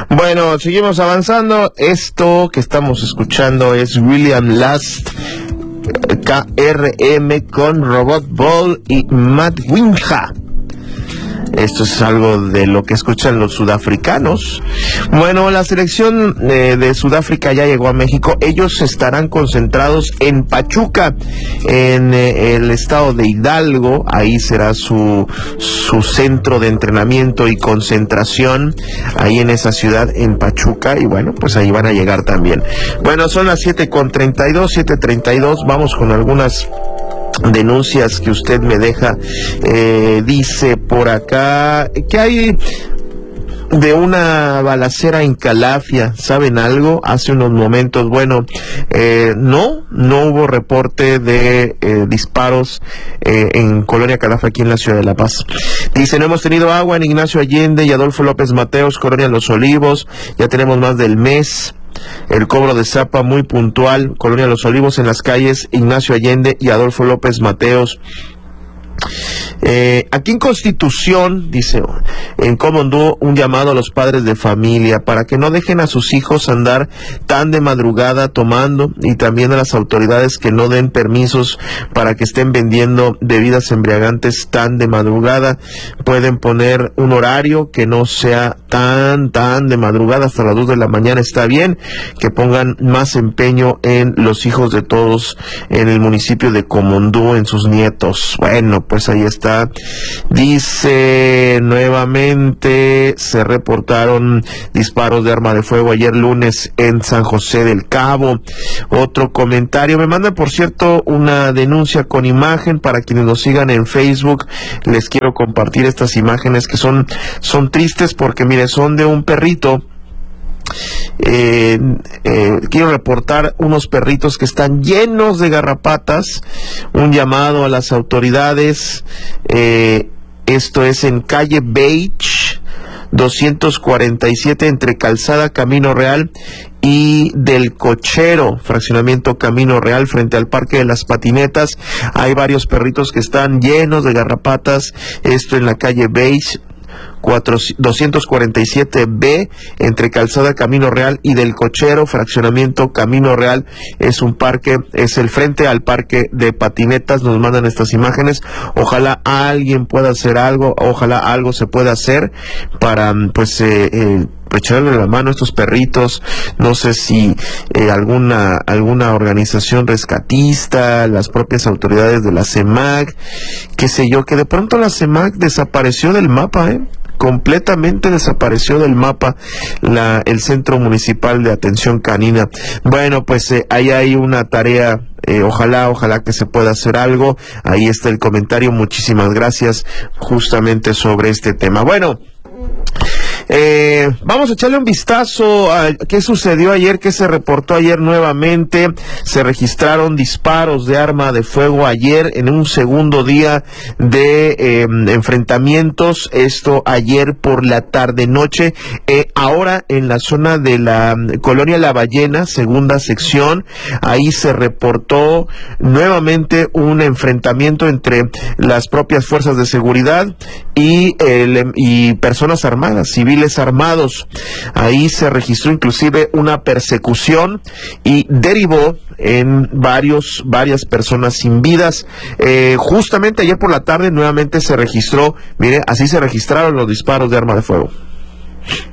Bueno, seguimos avanzando. Esto que estamos escuchando es William Last, KRM con Robot Ball y Matt Winja. Esto es algo de lo que escuchan los sudafricanos. Bueno, la selección de Sudáfrica ya llegó a México. Ellos estarán concentrados en Pachuca, en el estado de Hidalgo. Ahí será su centro de entrenamiento y concentración, ahí en esa ciudad, en Pachuca. Y bueno, pues ahí van a llegar también. Bueno, son las 7:32, 7:32. Vamos con algunas denuncias que usted me deja. Dice por acá que hay de una balacera en Calafia. ¿Saben algo? Hace unos momentos, bueno, no hubo reporte de disparos en Colonia Calafia, aquí en la ciudad de La Paz. Dice, no hemos tenido agua en Ignacio Allende y Adolfo López Mateos, Colonia Los Olivos, ya tenemos más del mes. El cobro de zapa muy puntual, Colonia Los Olivos, en las calles Ignacio Allende y Adolfo López Mateos. Aquí en Constitución, dice, en Comondú, un llamado a los padres de familia para que no dejen a sus hijos andar tan de madrugada tomando, y también a las autoridades que no den permisos para que estén vendiendo bebidas embriagantes tan de madrugada. Pueden poner un horario que no sea tan de madrugada, hasta las 2 de la mañana está bien, que pongan más empeño en los hijos de todos en el municipio de Comondú, en sus nietos. Bueno, pues ahí está. Dice, nuevamente se reportaron disparos de arma de fuego ayer lunes en San José del Cabo. Otro comentario, me mandan por cierto una denuncia con imagen para quienes nos sigan en Facebook. Les quiero compartir estas imágenes que son tristes porque mire, son de un perrito. Quiero reportar unos perritos que están llenos de garrapatas. Un llamado a las autoridades. Esto es en calle Beach 247, entre Calzada Camino Real y del Cochero, fraccionamiento Camino Real, frente al Parque de las Patinetas. Hay varios perritos que están llenos de garrapatas. Esto en la calle Beach 247B, entre Calzada Camino Real y del Cochero, fraccionamiento Camino Real. Es un parque, es el frente al Parque de Patinetas. Nos mandan estas imágenes. Ojalá alguien pueda hacer algo, ojalá algo se pueda hacer para pues echarle la mano a estos perritos. No sé si alguna organización rescatista, las propias autoridades de la CEMAC, qué sé yo, que de pronto la CEMAC desapareció del mapa, completamente desapareció del mapa el Centro Municipal de Atención Canina. Bueno, pues ahí hay una tarea. Ojalá que se pueda hacer algo. Ahí está el comentario. Muchísimas gracias justamente sobre este tema. Bueno, vamos a echarle un vistazo a qué sucedió ayer, qué se reportó ayer nuevamente. Se registraron disparos de arma de fuego ayer en un segundo día de enfrentamientos. Esto ayer por la tarde-noche. Ahora en la zona de la colonia La Ballena, segunda sección, ahí se reportó nuevamente un enfrentamiento entre las propias fuerzas de seguridad y personas armadas, civiles armados. Ahí se registró inclusive una persecución y derivó en varias personas sin vidas. Justamente ayer por la tarde nuevamente se registró, mire, así se registraron los disparos de arma de fuego.